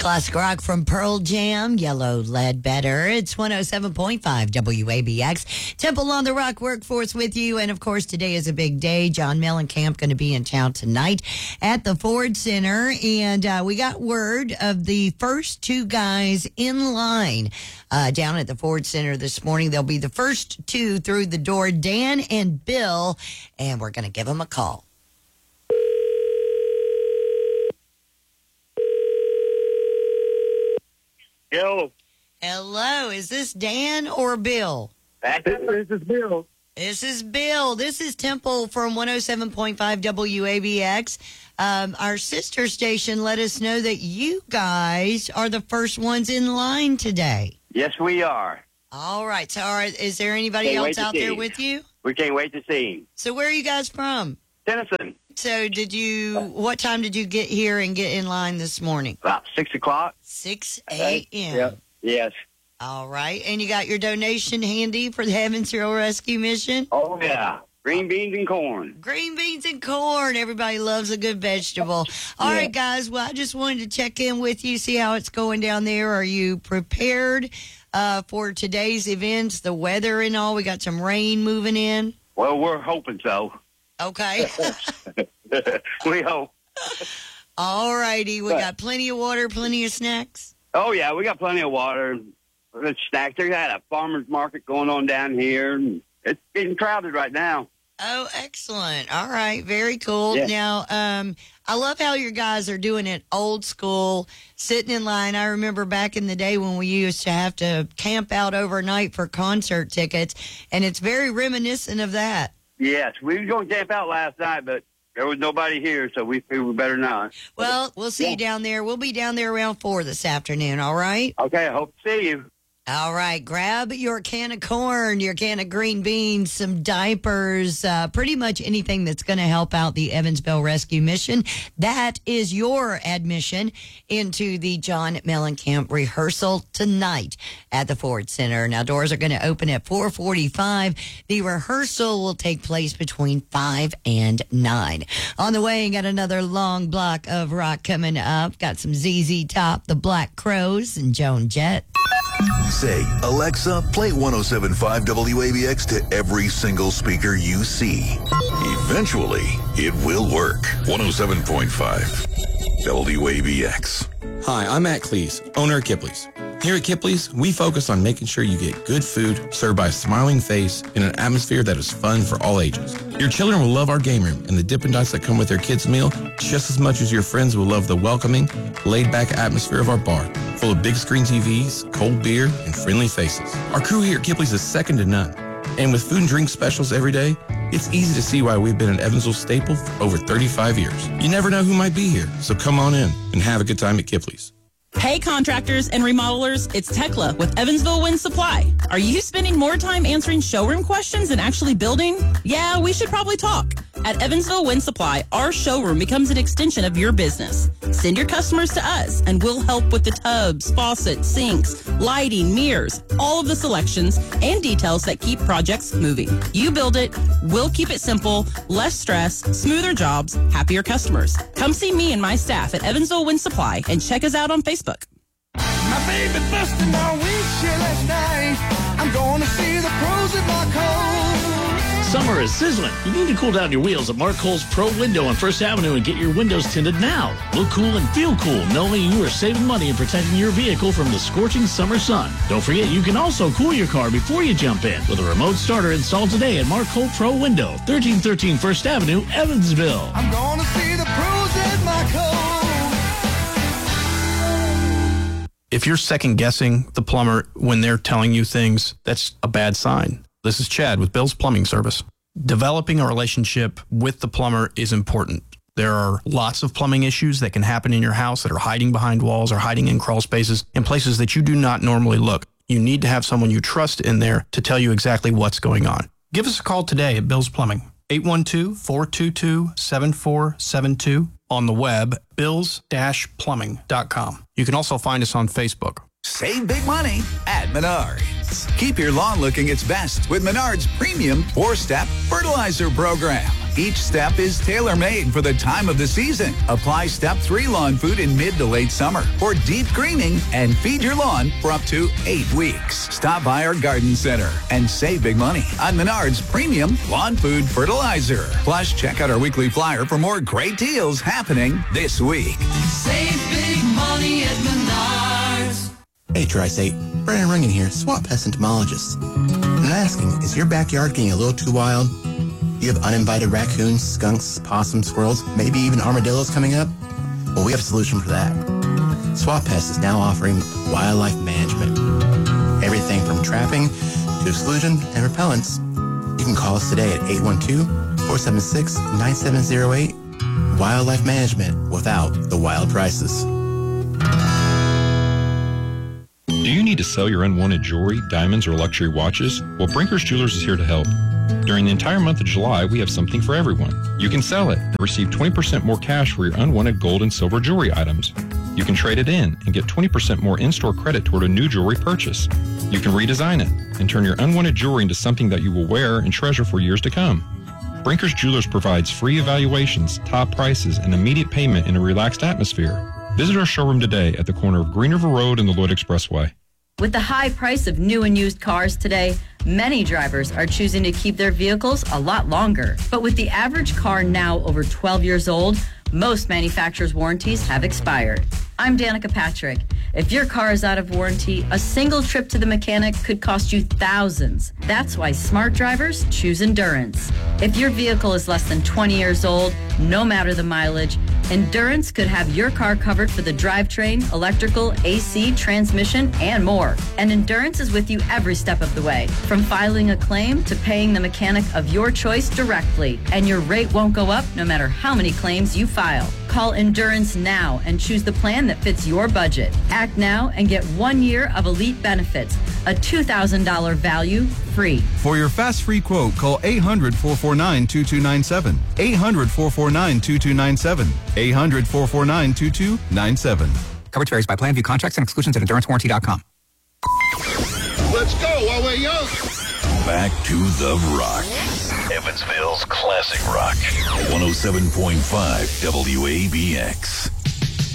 Classic rock from Pearl Jam, Yellow Ledbetter. It's 107.5 WABX. Temple on the Rock Workforce with you. And, of course, today is a big day. John Mellencamp going to be in town tonight at the Ford Center. And we got word of the first two guys in line down at the Ford Center this morning. They'll be the first two through the door, Dan and Bill. And we're going to give them a call. Yo. Hello, is this Dan or Bill? This is Bill. This is Bill. This is Temple from 107.5 WABX. Our sister station let us know that you guys are the first ones in line today. Yes, we are. All right. So, is there anybody else out there with you? We can't wait to see him. So, where are you guys from? Tennyson. So, what time did you get here and get in line this morning? About 6 o'clock. 6 a.m. Yeah. Yes. All right. And you got your donation handy for the Evansville Rescue Mission? Oh, yeah. Green beans and corn. Green beans and corn. Everybody loves a good vegetable. All right, guys. Well, I just wanted to check in with you, see how it's going down there. Are you prepared for today's events, the weather and all? We got some rain moving in. Well, we're hoping so. Okay. We hope. All righty. We got plenty of water, plenty of snacks. Oh, yeah. We got plenty of water. Snacks. They had a farmer's market going on down here. It's getting crowded right now. Oh, excellent. All right. Very cool. Yeah. Now, I love how your guys are doing it old school, sitting in line. I remember back in the day when we used to have to camp out overnight for concert tickets, and it's very reminiscent of that. Yes. We were going to camp out last night, but there was nobody here, so we figured we better not. Well, we'll see you down there. We'll be down there around 4 this afternoon, all right? Okay. I hope to see you. All right, grab your can of corn, your can of green beans, some diapers, pretty much anything that's going to help out the Evansville Rescue Mission. That is your admission into the John Mellencamp rehearsal tonight at the Ford Center. Now, doors are going to open at 4:45. The rehearsal will take place between 5 and 9. On the way, got another long block of rock coming up. Got some ZZ Top, the Black Crowes, and Joan Jett. Say, Alexa, play 107.5 WABX to every single speaker you see. Eventually, it will work. 107.5 WABX. Hi, I'm Matt Cleese, owner of Kipley's. Here at Kipley's, we focus on making sure you get good food served by a smiling face in an atmosphere that is fun for all ages. Your children will love our game room and the Dippin' Dots that come with their kids' meal just as much as your friends will love the welcoming, laid-back atmosphere of our bar, full of big screen TVs, cold beer, and friendly faces. Our crew here at Kipley's is second to none. And with food and drink specials every day, it's easy to see why we've been an Evansville staple for over 35 years. You never know who might be here, so come on in and have a good time at Kipley's. Hey contractors and remodelers, it's Tekla with Evansville Wind Supply. Are you spending more time answering showroom questions than actually building? Yeah, we should probably talk. At Evansville Wind Supply, our showroom becomes an extension of your business. Send your customers to us and we'll help with the tubs, faucets, sinks, lighting, mirrors, all of the selections and details that keep projects moving. You build it, we'll keep it simple, less stress, smoother jobs, happier customers. Come see me and my staff at Evansville Wind Supply and check us out on Facebook. My baby busted my windshield last night. I'm going to see the pros at Mark Cole. Summer is sizzling. You need to cool down your wheels at Mark Cole's Pro Window on First Avenue and get your windows tinted now. Look cool and feel cool knowing you are saving money and protecting your vehicle from the scorching summer sun. Don't forget, you can also cool your car before you jump in with a remote starter installed today at Mark Cole Pro Window, 1313 First Avenue, Evansville. I'm going to see the pros at Mark Cole. If you're second guessing the plumber when they're telling you things, that's a bad sign. This is Chad with Bill's Plumbing Service. Developing a relationship with the plumber is important. There are lots of plumbing issues that can happen in your house that are hiding behind walls or hiding in crawl spaces in places that you do not normally look. You need to have someone you trust in there to tell you exactly what's going on. Give us a call today at Bill's Plumbing, 812-422-7472. On the web, bills-plumbing.com. You can also find us on Facebook. Save big money at Menards. Keep your lawn looking its best with Menards Premium 4-Step Fertilizer Program. Each step is tailor-made for the time of the season. Apply Step 3 lawn food in mid to late summer for deep greening and feed your lawn for up to 8 weeks. Stop by our garden center and save big money on Menards Premium Lawn Food Fertilizer. Plus, check out our weekly flyer for more great deals happening this week. Save big money at Menards. Hey, Tri-State. Brandon Rungan here, swamp pest entomologist. I'm asking, is your backyard getting a little too wild? You have uninvited raccoons, skunks, possums, squirrels, maybe even armadillos coming up? Well, we have a solution for that. Swamp Pest is now offering wildlife management. Everything from trapping to exclusion and repellents. You can call us today at 812-476-9708. Wildlife management without the wild prices. Do you need to sell your unwanted jewelry, diamonds, or luxury watches? Well, Brinker's Jewelers is here to help. During the entire month of July, we have something for everyone. You can sell it and receive 20% more cash for your unwanted gold and silver jewelry items. You can trade it in and get 20% more in-store credit toward a new jewelry purchase. You can redesign it and turn your unwanted jewelry into something that you will wear and treasure for years to come. Brinker's Jewelers provides free evaluations, top prices, and immediate payment in a relaxed atmosphere. Visit our showroom today at the corner of Green River Road and the Lloyd Expressway. With the high price of new and used cars today, many drivers are choosing to keep their vehicles a lot longer. But with the average car now over 12 years old, most manufacturers' warranties have expired. I'm Danica Patrick. If your car is out of warranty, a single trip to the mechanic could cost you thousands. That's why smart drivers choose Endurance. If your vehicle is less than 20 years old, no matter the mileage, Endurance could have your car covered for the drivetrain, electrical, AC, transmission, and more. And Endurance is with you every step of the way, from filing a claim to paying the mechanic of your choice directly. And your rate won't go up no matter how many claims you file. Call Endurance now and choose the plan that fits your budget. Act now and get 1 year of elite benefits, a $2,000 value free. For your fast free quote, call 800-449-2297. 800-449-2297. 800-449-2297. Coverage varies by plan. View contracts and exclusions at EnduranceWarranty.com. Let's go while we're young. Back to the Rock. Evansville's classic rock. 107.5 WABX.